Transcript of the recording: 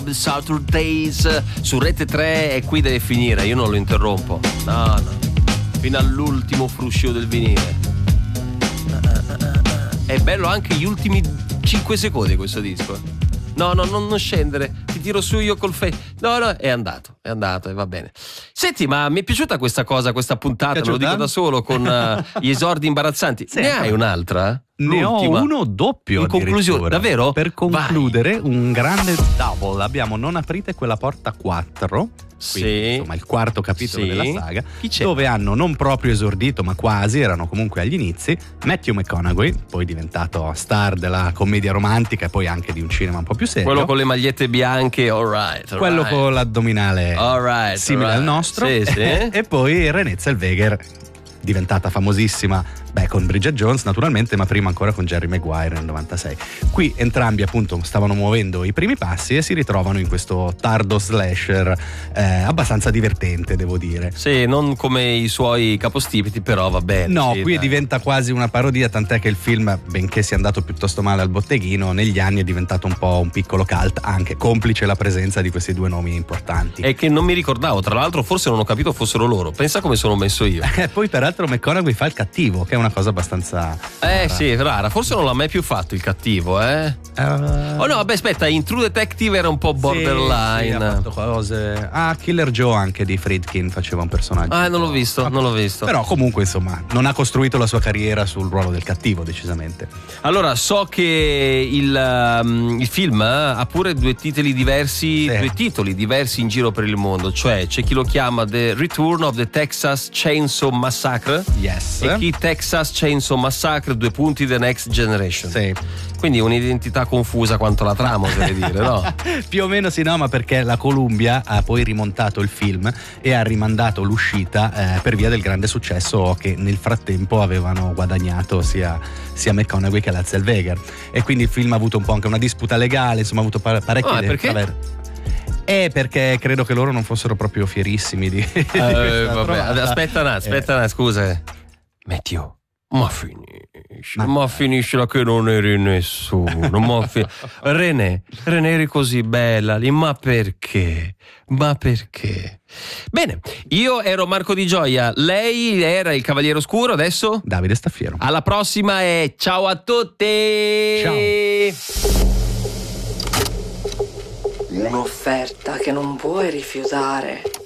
Saturdays su Rete 3 e qui deve finire, io non lo interrompo. No, fino all'ultimo fruscio del vinile. È bello anche gli ultimi 5 secondi questo disco. No, non scendere, ti tiro su io col No, è andato e va bene. Senti, ma mi è piaciuta questa cosa, questa puntata, me lo dico da solo, con gli esordi imbarazzanti. Sì, ne hai un'altra? Ne ho uno doppio. In conclusione, davvero? Per concludere, un grande double. Abbiamo Non aprite quella porta 4. Quindi, insomma, il quarto capitolo della saga, dove hanno non proprio esordito, ma quasi, erano comunque agli inizi, Matthew McConaughey, poi diventato star della commedia romantica e poi anche di un cinema un po' più serio. Quello con le magliette bianche, alright. Quello con l'addominale simile al nostro. Sì. E poi Renée Zellweger, diventata famosissima con Bridget Jones naturalmente, ma prima ancora con Jerry Maguire nel 96. Qui entrambi appunto stavano muovendo i primi passi e si ritrovano in questo tardo slasher abbastanza divertente, devo dire. Sì, non come i suoi capostipiti, però va bene. No, sì, qui diventa quasi una parodia, tant'è che il film, benché sia andato piuttosto male al botteghino, negli anni è diventato un po' un piccolo cult, anche complice la presenza di questi due nomi importanti. E che non mi ricordavo, tra l'altro forse non ho capito fossero loro. Pensa come sono messo io. Poi peraltro McConaughey fa il cattivo, che è una cosa abbastanza rara. Sì, rara, forse non l'ha mai più fatto il cattivo, Oh no, vabbè, aspetta, in True Detective era un po' borderline. Sì, ha fatto cose. Killer Joe anche di Friedkin faceva un personaggio. Non l'ho visto. Però comunque, insomma, non ha costruito la sua carriera sul ruolo del cattivo, decisamente. Allora, so che il film ha pure due titoli diversi in giro per il mondo, cioè c'è chi lo chiama The Return of the Texas Chainsaw Massacre, yes, e chi Texas Chainsaw Massacre The Next Generation. Sì. Quindi un'identità confusa quanto la trama, oserei dire, no? Più o meno sì, no, ma perché la Columbia ha poi rimontato il film e ha rimandato l'uscita per via del grande successo che nel frattempo avevano guadagnato sia McConaughey che la Zellweger, e quindi il film ha avuto un po' anche una disputa legale, insomma ha avuto parecchie perché? Perché credo che loro non fossero proprio fierissimi di vabbè, aspetta, scusa. Matthew, ma finiscila che non eri nessuno. Renée eri così bella lì, ma perché? Bene, io ero Marco Di Gioia, lei era il Cavaliere Oscuro, adesso Davide Staffiero. Alla prossima e ciao a tutti. Ciao. Un'offerta che non puoi rifiutare.